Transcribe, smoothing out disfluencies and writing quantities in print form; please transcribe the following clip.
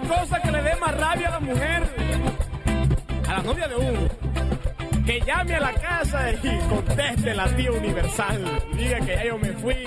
cosa que le dé más rabia a la mujer, a la novia de uno, que llame a la casa y conteste la tía universal y diga que ya yo me fui,